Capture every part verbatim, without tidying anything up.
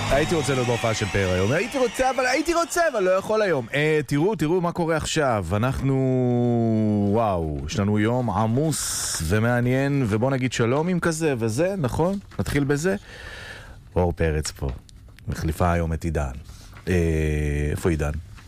הייתי רוצה להיות בהופעה של פאר היום. הייתי רוצה, אבל הייתי רוצה, אבל לא יכול היום. אה, תראו, תראו מה קורה עכשיו. אנחנו... וואו, יש לנו יום עמוס ומעניין, ובוא נגיד שלומים כזה וזה, נכון? נתחיל בזה. אור פרץ פה. מחליפה היום את עידן. אה, איפה עידן?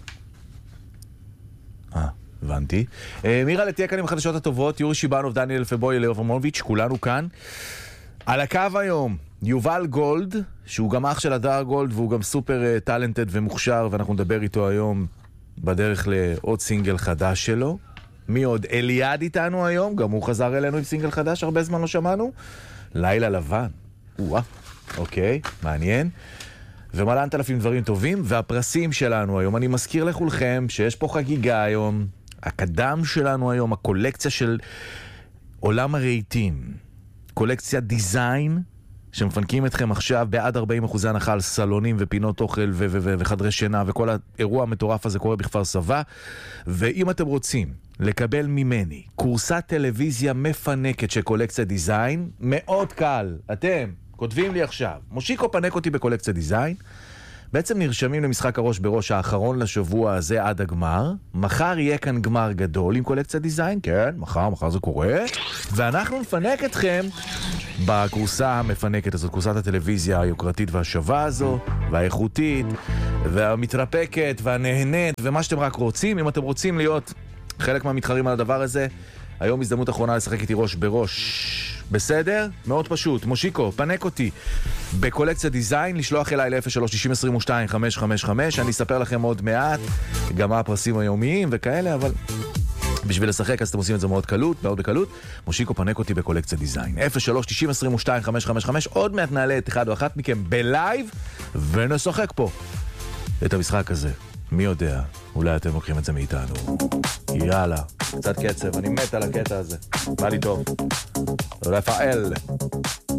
אה, הבנתי. אה, מירה לתהיה כאן עם החדשות הטובות. יורי שיבנוב, דניאל פבוי, ליאור אברמוביץ', כולנו כאן. על הקו היום, יובל גולד, שהוא גם אח של הדר גולד, והוא גם סופר uh, טלנטד ומוכשר, ואנחנו נדבר איתו היום בדרך לעוד סינגל חדש שלו. מי עוד? אליעד איתנו היום, גם הוא חזר אלינו עם סינגל חדש, הרבה זמן לא שמענו. לילה לבן. וואה, אוקיי, מעניין. ומלא אלפים דברים טובים, והפרסים שלנו היום, אני מזכיר לכולכם שיש פה חגיגה היום, הקדם שלנו היום, הקולקציה של עולם הרהיטים. קולקציה דיזיין, שמפנקים אתכם עכשיו בעד ארבעים אחוז הנחה על סלונים ופינות אוכל ו- ו- ו- וחדרי שינה, וכל האירוע המטורף הזה קורה בכפר סבא. ואם אתם רוצים לקבל ממני קורסת טלוויזיה מפנקת של קולקציה דיזיין, מאוד קל. אתם כותבים לי עכשיו, מושיקו פנק אותי בקולקציה דיזיין, בעצם נרשמים למשחק הראש בראש האחרון לשבוע הזה עד הגמר. מחר יהיה כאן גמר גדול עם קולקציה דיזיין, כן, מחר, מחר זה קורה. ואנחנו נפנק אתכם בקורסה המפנקת הזאת, קורסת הטלוויזיה היוקרתית והשווה הזו, והאיכותית, והמתרפקת, והנהנית, ומה שאתם רק רוצים. אם אתם רוצים להיות חלק מהמתחרים על הדבר הזה, היום הזדמנות אחרונה לשחק איתי ראש בראש. בסדר? מאוד פשוט. מושיקו, פנק אותי בקולקציה דיזיין, לשלוח אליי ל-אפס שלוש ששים עשרים ושתיים חמש חמש חמש. אני אספר לכם עוד מעט גם מה הפרסים היומיים וכאלה, אבל בשביל לשחק אז אתם עושים את זה מאוד קלות, מאוד בקלות. מושיקו, פנק אותי בקולקציה דיזיין. אפס שלוש ששים עשרים ושתיים חמש חמש חמש. עוד מעט נעלה את אחד או אחת מכם בלייב ונשחק פה את המשחק הזה. מי יודע, אולי אתם לוקחים את זה מאיתנו. יאללה, קצת קצב, אני מת על הקטע הזה. בא לי טוב. לא לפעל.